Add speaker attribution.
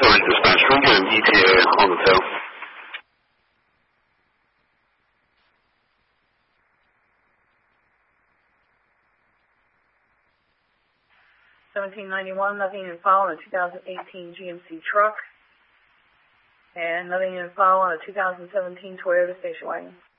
Speaker 1: Line Dispatch. Can we get an ETA on the tail?
Speaker 2: 1791, nothing in file on a 2018 GMC truck. And nothing in file on a 2017 Toyota station wagon.